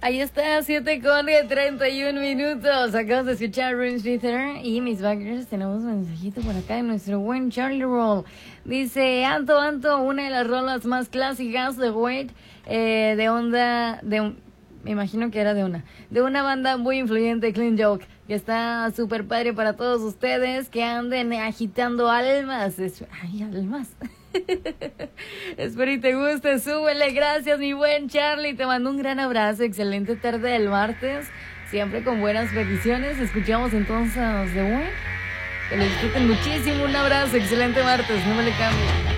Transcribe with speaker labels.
Speaker 1: Ahí está, 7:31. Acabas de escuchar Rune Slither y Miss Baggers. Tenemos un mensajito por acá de nuestro buen Charlie Roll. Dice, Anto, una de las rolas más clásicas de Wade, me imagino que era de una banda muy influyente, Clean Joke, que está súper padre para todos ustedes que anden agitando almas. Ay, almas. Espero y te guste, súbele. Gracias, mi buen Charlie, te mando un gran abrazo. Excelente tarde del martes, siempre con buenas peticiones. Escuchamos entonces de Wayne, que lo disfruten muchísimo. Un abrazo, excelente martes, no me le cambien.